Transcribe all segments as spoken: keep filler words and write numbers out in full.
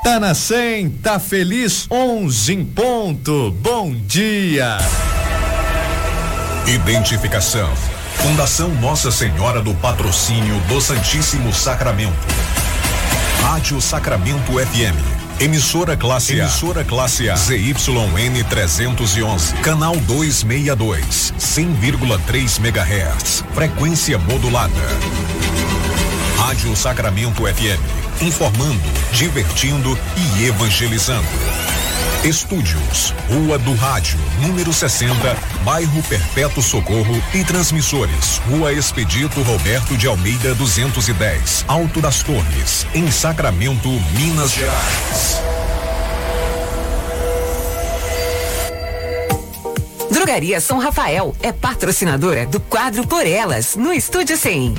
Tá na cem, tá feliz, onze em ponto. Bom dia. Identificação. Fundação Nossa Senhora do Patrocínio do Santíssimo Sacramento. Rádio Sacramento F M. Emissora classe A. Emissora classe A. Z Y N trezentos e onze. Canal duzentos e sessenta e dois. cem vírgula três megahertz. Frequência modulada. Rádio Sacramento F M. Informando, divertindo e evangelizando. Estúdios, Rua do Rádio, número sessenta, bairro Perpétuo Socorro e transmissores, Rua Expedito Roberto de Almeida duzentos e dez, Alto das Torres, em Sacramento, Minas Gerais. Drogaria São Rafael é patrocinadora do quadro Por Elas, no Estúdio cem.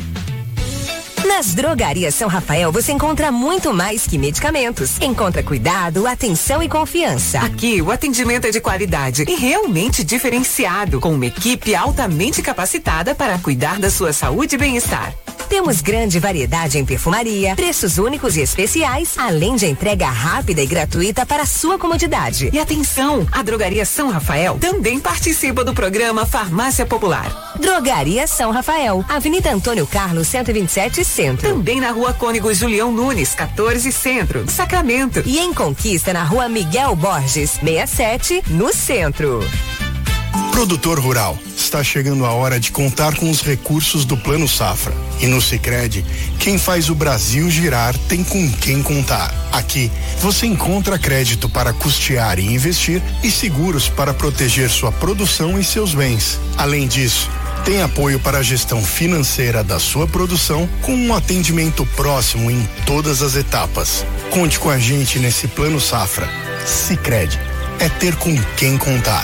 Nas Drogarias São Rafael você encontra muito mais que medicamentos. Encontra cuidado, atenção e confiança. Aqui o atendimento é de qualidade e realmente diferenciado, com uma equipe altamente capacitada para cuidar da sua saúde e bem-estar. Temos grande variedade em perfumaria, preços únicos e especiais, além de entrega rápida e gratuita para sua comodidade. E atenção, a Drogaria São Rafael também participa do programa Farmácia Popular. Drogaria São Rafael, Avenida Antônio Carlos cento e vinte e sete, Centro. Também na Rua Cônigo Julião Nunes, quatorze, Centro, Sacramento. E em Conquista, na Rua Miguel Borges, sessenta e sete, no Centro. Produtor rural, está chegando a hora de contar com os recursos do Plano Safra. E no Sicredi, quem faz o Brasil girar tem com quem contar. Aqui, você encontra crédito para custear e investir e seguros para proteger sua produção e seus bens. Além disso, tem apoio para a gestão financeira da sua produção com um atendimento próximo em todas as etapas. Conte com a gente nesse Plano Safra. Sicredi, é ter com quem contar.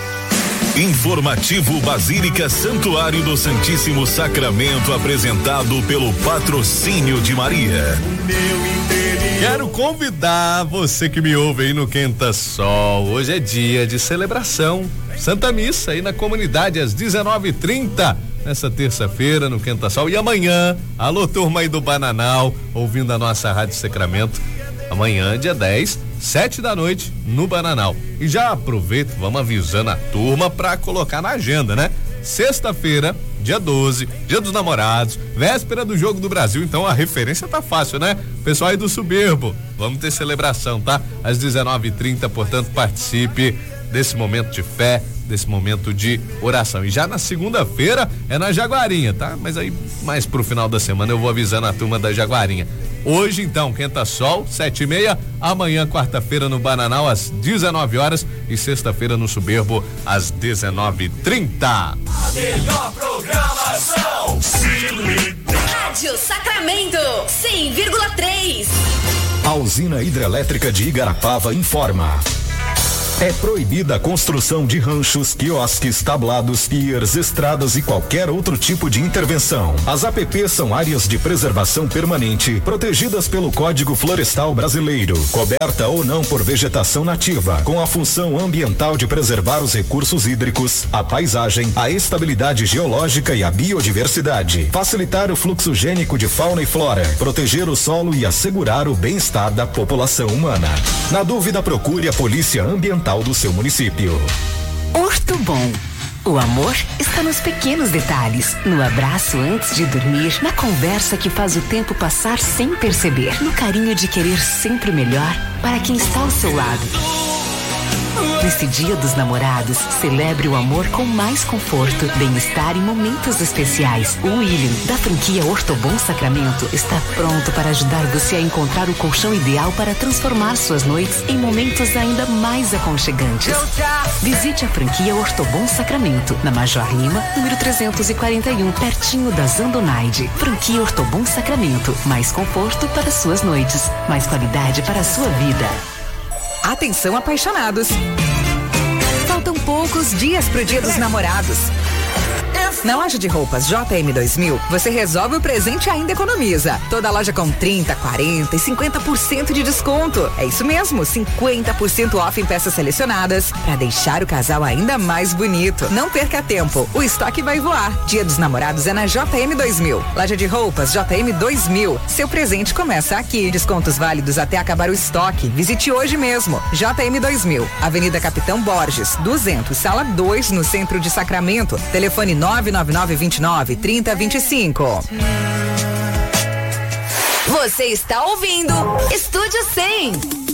Informativo Basílica Santuário do Santíssimo Sacramento, apresentado pelo Patrocínio de Maria. Quero convidar você que me ouve aí no Quenta Sol. Hoje é dia de celebração. Santa Missa aí na comunidade às dezenove e trinta, nessa terça-feira no Quenta Sol. E amanhã, alô turma aí do Bananal, ouvindo a nossa Rádio Sacramento. Amanhã, dia dez, sete da noite, no Bananal. E já aproveito, vamos avisando a turma pra colocar na agenda, né? Sexta-feira, dia doze, dia dos namorados, véspera do Jogo do Brasil, então a referência tá fácil, né? Pessoal aí do Soberbo, vamos ter celebração, tá? Às dezenove e trinta, portanto, participe desse momento de fé, desse momento de oração. E já na segunda-feira é na Jaguarinha, tá? Mas aí, mais pro final da semana eu vou avisando a turma da Jaguarinha. Hoje, então, Quenta Sol, sete e meia. Amanhã, quarta-feira, no Bananal, às dezenove horas. E sexta-feira, no Soberbo, às dezenove e trinta. A melhor programação. Rádio Sacramento, cem vírgula três. A usina hidrelétrica de Igarapava informa. É proibida a construção de ranchos, quiosques, tablados, piers, estradas e qualquer outro tipo de intervenção. As A P Ps são áreas de preservação permanente, protegidas pelo Código Florestal Brasileiro, coberta ou não por vegetação nativa, com a função ambiental de preservar os recursos hídricos, a paisagem, a estabilidade geológica e a biodiversidade, facilitar o fluxo gênico de fauna e flora, proteger o solo e assegurar o bem-estar da população humana. Na dúvida, procure a Polícia Ambiental do seu município. Horto Bom. O amor está nos pequenos detalhes, no abraço antes de dormir, na conversa que faz o tempo passar sem perceber, no carinho de querer sempre o melhor para quem está ao seu lado. Nesse Dia dos Namorados, celebre o amor com mais conforto, bem-estar e momentos especiais. O William, da franquia Ortobon Sacramento, está pronto para ajudar você a encontrar o colchão ideal para transformar suas noites em momentos ainda mais aconchegantes. Visite a franquia Ortobon Sacramento, na Major Lima, número trezentos e quarenta e um, pertinho da Zandonaide. Franquia Ortobon Sacramento, mais conforto para suas noites, mais qualidade para a sua vida. Atenção, apaixonados. Faltam poucos dias pro Dia dos Namorados. Na loja de roupas J M dois mil, você resolve o presente e ainda economiza. Toda loja com trinta, quarenta e cinquenta por cento de desconto. É isso mesmo, cinquenta por cento off em peças selecionadas para deixar o casal ainda mais bonito. Não perca tempo, o estoque vai voar. Dia dos Namorados é na J M dois mil. Loja de roupas J M dois mil. Seu presente começa aqui. Descontos válidos até acabar o estoque. Visite hoje mesmo. J M dois mil, Avenida Capitão Borges, duzentos, sala dois, no centro de Sacramento. Telefone nove nove nove, vinte e nove, trinta, vinte e cinco. Você está ouvindo Estúdio cem.